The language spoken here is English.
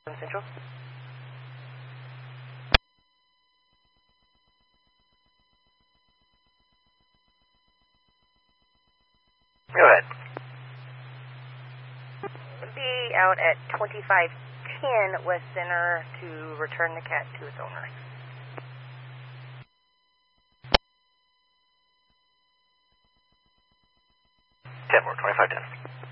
Central. Go ahead. Be out at 2510 West Center to return the cat to its owner. 10-4, 2510.